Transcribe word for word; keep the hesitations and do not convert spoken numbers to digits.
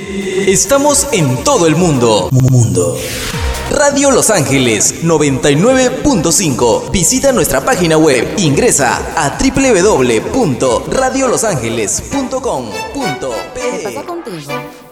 Estamos en todo el mundo. Mundo. Radio Los Ángeles noventa y nueve punto cinco. Visita nuestra página web. Ingresa a doble u doble u doble u punto radio los ángeles punto com punto pe. ¿Qué pasa contigo?